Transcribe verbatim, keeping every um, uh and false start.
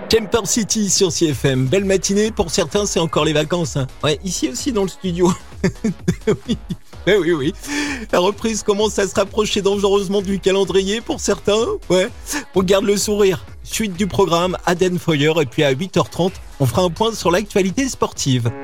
Camper City sur C F M. Belle matinée, pour certains c'est encore les vacances. Hein. Ouais, ici aussi dans le studio. oui. Eh oui, oui. La reprise commence à se rapprocher dangereusement du calendrier pour certains. Ouais. On garde le sourire. Suite du programme, Aden Foyer. Et puis à huit heures trente, on fera un point sur l'actualité sportive.